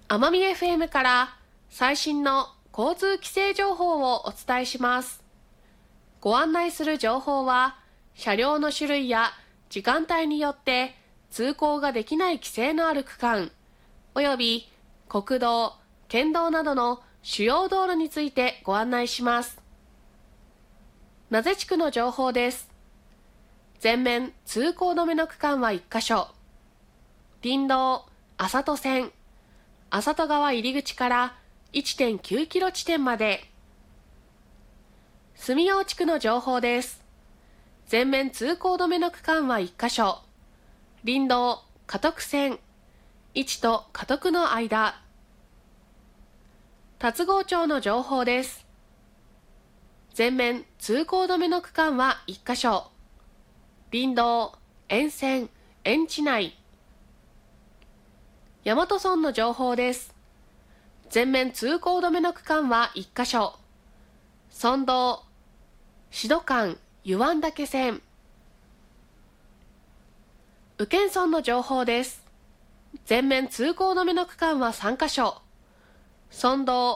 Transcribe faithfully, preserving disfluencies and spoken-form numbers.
奄美 エフエム から最新の交通規制情報をお伝えします。ご案内する情報は、車両の種類や時間帯によって通行ができない規制のある区間、および国道、県道などの主要道路についてご案内します。名瀬地区の情報です。全面通行止めの区間はいっかしょ。林道、浅戸線、浅戸川入り口から いってんきゅうキロ地点まで。住用地区の情報です。全面通行止めの区間はいっかしょ。林道、加徳線、市と加徳の間。龍郷町の情報です。全面通行止めの区間はいっかしょ。林道、沿線、園地内。大和村の情報です。全面通行止めの区間はいっかしょ。村道、志度間、湯湾岳線。宇検村の情報です。全面通行止めの区間はさんかしょ。村道、